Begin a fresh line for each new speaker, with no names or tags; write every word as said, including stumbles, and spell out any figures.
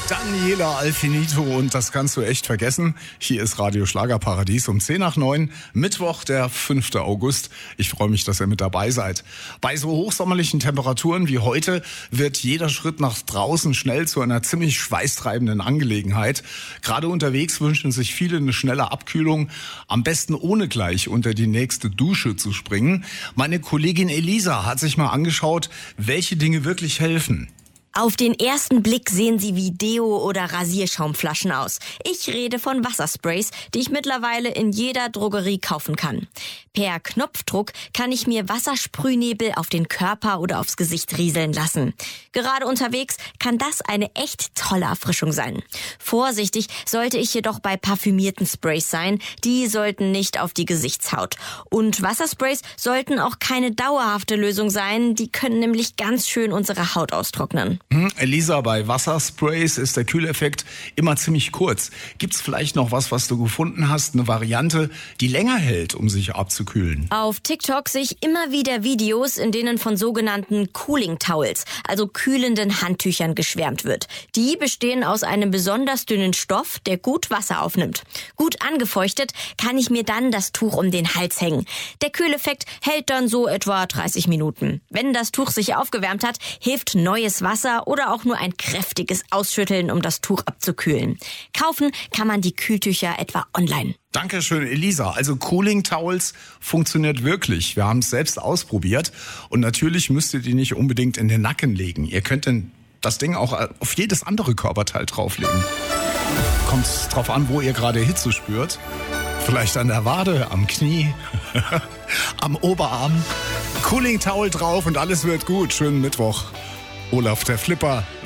Daniela Alfinito und das kannst du echt vergessen. Hier ist Radio Schlagerparadies um zehn nach neun, Mittwoch, der fünfte August. Ich freue mich, dass ihr mit dabei seid. Bei so hochsommerlichen Temperaturen wie heute wird jeder Schritt nach draußen schnell zu einer ziemlich schweißtreibenden Angelegenheit. Gerade unterwegs wünschen sich viele eine schnelle Abkühlung, am besten ohne gleich unter die nächste Dusche zu springen. Meine Kollegin Elisa hat sich mal angeschaut, welche Dinge wirklich helfen.
Auf den ersten Blick sehen sie wie Deo- oder Rasierschaumflaschen aus. Ich rede von Wassersprays, die ich mittlerweile in jeder Drogerie kaufen kann. Per Knopfdruck kann ich mir Wassersprühnebel auf den Körper oder aufs Gesicht rieseln lassen. Gerade unterwegs kann das eine echt tolle Erfrischung sein. Vorsichtig sollte ich jedoch bei parfümierten Sprays sein. Die sollten nicht auf die Gesichtshaut. Und Wassersprays sollten auch keine dauerhafte Lösung sein. Die können nämlich ganz schön unsere Haut austrocknen.
Hm, Elisa, bei Wassersprays ist der Kühleffekt immer ziemlich kurz. Gibt's vielleicht noch was, was du gefunden hast, eine Variante, die länger hält, um sich abzukühlen?
Auf TikTok sehe ich immer wieder Videos, in denen von sogenannten Cooling Towels, also kühlenden Handtüchern, geschwärmt wird. Die bestehen aus einem besonders dünnen Stoff, der gut Wasser aufnimmt. Gut angefeuchtet kann ich mir dann das Tuch um den Hals hängen. Der Kühleffekt hält dann so etwa dreißig Minuten. Wenn das Tuch sich aufgewärmt hat, hilft neues Wasser oder auch nur ein kräftiges Ausschütteln, um das Tuch abzukühlen. Kaufen kann man die Kühltücher etwa online.
Dankeschön, Elisa. Also Cooling Towels funktioniert wirklich. Wir haben es selbst ausprobiert. Und natürlich müsst ihr die nicht unbedingt in den Nacken legen. Ihr könnt denn das Ding auch auf jedes andere Körperteil drauflegen. Kommt drauf an, wo ihr gerade Hitze spürt. Vielleicht an der Wade, am Knie, am Oberarm. Cooling Towel drauf und alles wird gut. Schönen Mittwoch. Olaf der Flipper